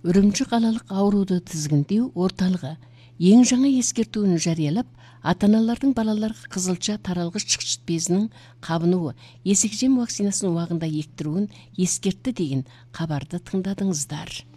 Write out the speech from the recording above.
Үрімчі қалалық ауруды тізгіндеу орталығы ең жаңа ескертуін жариялап, ата-аналардың балаларға қызылша таралғыш шықшыт безінің қабынуы, есекжем вакцинасын уағында ектіруін ескертті деген хабарды тыңдадыңыздар.